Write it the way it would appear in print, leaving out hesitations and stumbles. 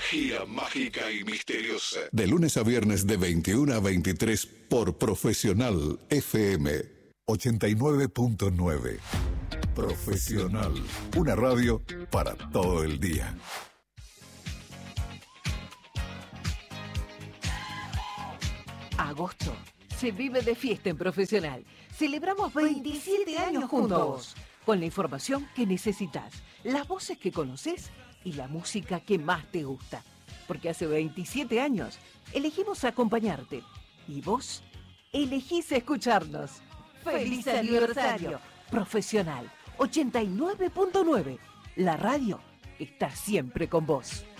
energía mágica y misteriosa. De lunes a viernes de 21 a 23 por Profesional FM 89.9. Profesional, una radio para todo el día. Agosto se vive de fiesta en Profesional. Celebramos 27 años juntos a vos, con la información que necesitas, las voces que conoces y la música que más te gusta. Porque hace 27 años elegimos acompañarte y vos elegís escucharnos. ¡Feliz aniversario! Profesional 89.9. La radio está siempre con vos.